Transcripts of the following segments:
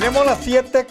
Tenemos las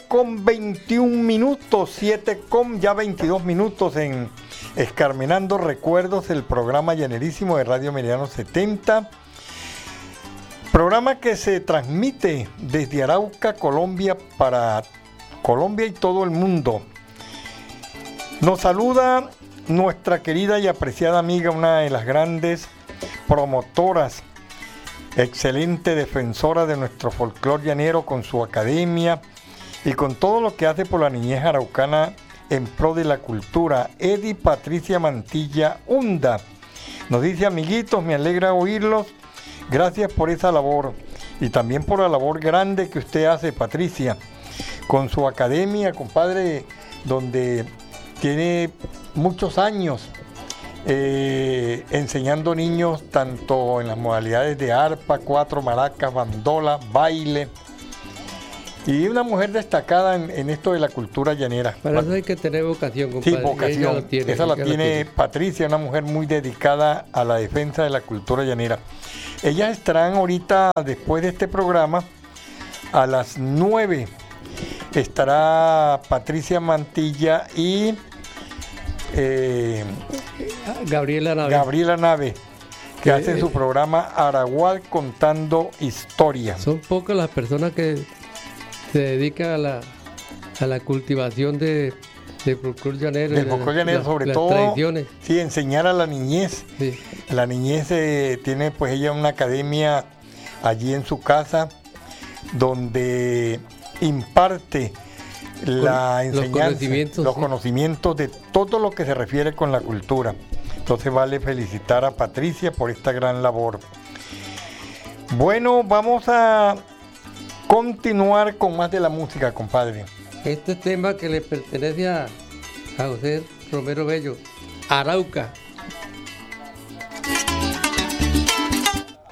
7:21, 7:22 en Escarmenando Recuerdos, el programa llanerísimo de Radio Meridiano 70. Programa que se transmite desde Arauca, Colombia, para Colombia y todo el mundo. Nos saluda nuestra querida y apreciada amiga, una de las grandes promotoras, excelente defensora de nuestro folclor llanero, con su academia y con todo lo que hace por la niñez araucana en pro de la cultura, Edi Patricia Mantilla Hunda. Nos dice: amiguitos, me alegra oírlos, gracias por esa labor y también por la labor grande que usted hace, Patricia, con su academia, compadre, donde tiene muchos años enseñando niños tanto en las modalidades de arpa, cuatro maracas, bandola, baile, y una mujer destacada en esto de la cultura llanera. Para eso hay que tener vocación, compadre. Sí, vocación. Esa la tiene Patricia, una mujer muy dedicada a la defensa de la cultura llanera. Ellas estarán ahorita, después de este programa, a las 9. Estará Patricia Mantilla y Gabriela Nave, que hacen su programa Aragual Contando Historias. Son pocas las personas que se dedican a la cultivación del folclor llanero. Del folclor llanero, sobre todo. Tradiciones. Sí, enseñar a la niñez. Sí. La niñez tiene pues ella una academia allí en su casa donde imparte la enseñanza, los conocimientos de todo lo que se refiere con la cultura. Entonces vale felicitar a Patricia por esta gran labor. Bueno, vamos a continuar con más de la música, compadre. Este tema que le pertenece a José Romero Bello, Arauca.